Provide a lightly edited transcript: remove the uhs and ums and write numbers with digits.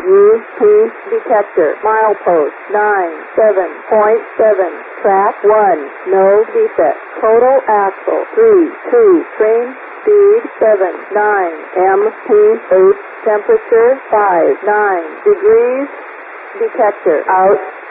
UP detector. Milepost 97.7. Track 1. No defect. Total axle 3-2. Train speed 7-9. MP8. Temperature 5-9 degrees. Detector out.